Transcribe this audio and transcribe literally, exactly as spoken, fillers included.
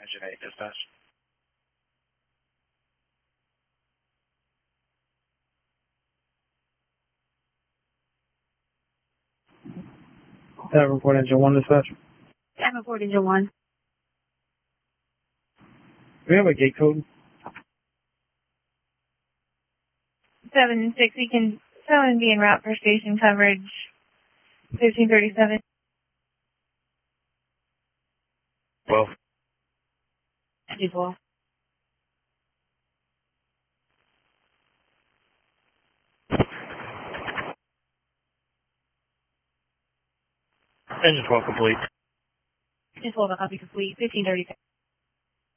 Engine eight, dispatch. That report engine one, dispatch. That report engine one. Do we have a gate code? Seven six. We can someone be en route for station coverage. Fifteen thirty seven. Twelve. Twelve. Engine twelve complete. Just hold a copy complete. Fifteen thirty seven.